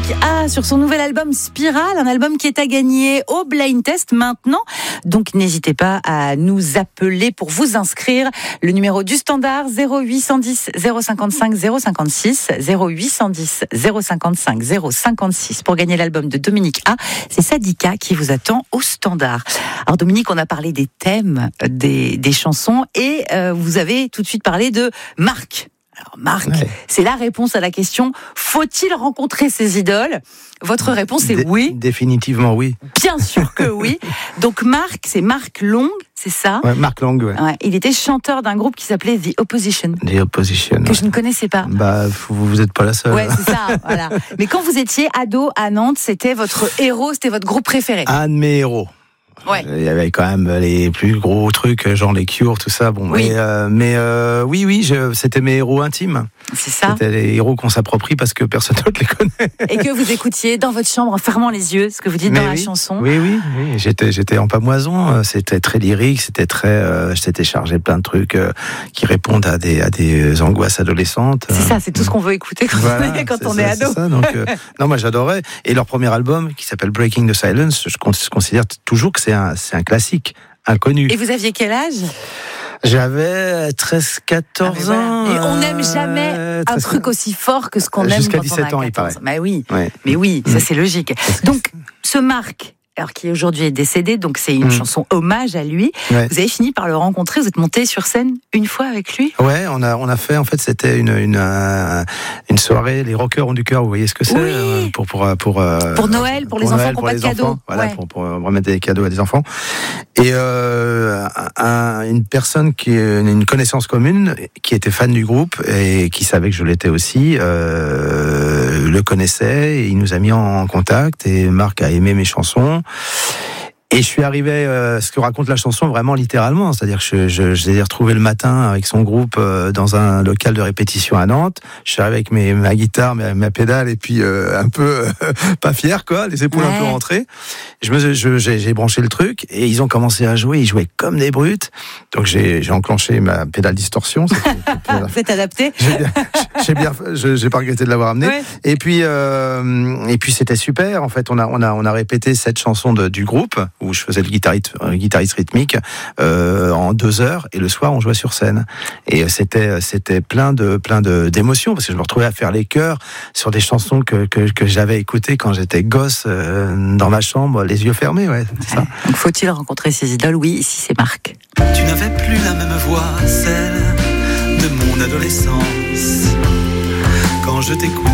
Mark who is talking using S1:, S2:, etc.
S1: Dominique A sur son nouvel album Spirale, un album qui est à gagner au Blind Test maintenant. Donc n'hésitez pas à nous appeler pour vous inscrire. Le numéro du standard 0810 055 056 0810 055 056 pour gagner l'album de Dominique A. C'est Sadika qui vous attend au standard. Alors Dominique, on a parlé des thèmes des chansons et vous avez tout de suite parlé de Marc. Alors Marc, c'est la réponse à la question « Faut-il rencontrer ses idoles ?» Votre réponse est oui.
S2: Définitivement oui.
S1: Bien sûr que oui. Donc Marc, c'est Marc Long, c'est ça ?
S2: Ouais, Marc Long, ouais.
S1: Il était chanteur d'un groupe qui s'appelait The Opposition.
S2: The Opposition.
S1: Que je ne connaissais pas.
S2: Bah, vous n'êtes pas la seule.
S1: Ouais, c'est ça, voilà. Mais quand vous étiez ado à Nantes, c'était votre héros, c'était votre groupe préféré.
S2: Un de mes héros.
S1: Ouais.
S2: Il y avait quand même les plus gros trucs, genre les Cure, tout ça. Bon,
S1: oui.
S2: C'était mes héros intimes.
S1: C'est ça.
S2: C'était les héros qu'on s'approprie parce que personne d'autre les connaît.
S1: Et que vous écoutiez dans votre chambre en fermant les yeux, ce que vous dites dans la chanson.
S2: Oui. J'étais en pamoison. C'était très lyrique. C'était j'étais chargé de plein de trucs qui répondent à des angoisses adolescentes.
S1: C'est ça. C'est tout ce qu'on veut écouter quand on est ado.
S2: C'est ça. Donc, non, moi j'adorais. Et leur premier album, qui s'appelle Breaking the Silence, je considère toujours que c'est un classique inconnu.
S1: Et vous aviez quel âge ?
S2: J'avais 13-14 ans.
S1: Et on n'aime jamais un truc aussi fort que ce qu'on aime
S2: jusqu'à
S1: quand
S2: 17
S1: on a 14
S2: ans, il paraît.
S1: Mais oui,
S2: ouais.
S1: Mais oui, ça c'est logique. Donc, ce Marc, alors qui aujourd'hui est décédé, donc c'est une chanson hommage à lui. Ouais. Vous avez fini par le rencontrer, vous êtes monté sur scène une fois avec lui ?
S2: Ouais, on a fait, en fait, c'était une soirée, les rockers ont du cœur, vous voyez ce que c'est ?
S1: Oui. Pour Noël, pour les enfants qui n'ont pas de cadeaux.
S2: Voilà, pour remettre des cadeaux à des enfants. Et une personne une connaissance commune, qui était fan du groupe et qui savait que je l'étais aussi, le connaissait, et il nous a mis en contact, et Marc a aimé mes chansons. Et je suis arrivé, ce que raconte la chanson, vraiment littéralement. C'est-à-dire que je l'ai retrouvé le matin avec son groupe dans un local de répétition à Nantes. Je suis arrivé avec ma guitare, ma pédale, et puis un peu pas fier, quoi, les épaules un peu rentrées. J'ai branché le truc, et ils ont commencé à jouer. Ils jouaient comme des brutes. Donc j'ai enclenché ma pédale distorsion.
S1: Vous êtes adapté.
S2: J'ai pas regretté de l'avoir amené. Ouais. Et puis c'était super. En fait, on a répété cette chanson du groupe, où je faisais le guitariste rythmique en 2 heures, et le soir on jouait sur scène, et c'était plein d'émotions, parce que je me retrouvais à faire les chœurs sur des chansons que j'avais écoutées quand j'étais gosse dans ma chambre, les yeux fermés, c'est ça.
S1: Donc faut-il rencontrer ses idoles ? Oui, ici c'est Marc.
S3: Tu n'avais plus la même voix, celle de mon adolescence, quand je t'écoute.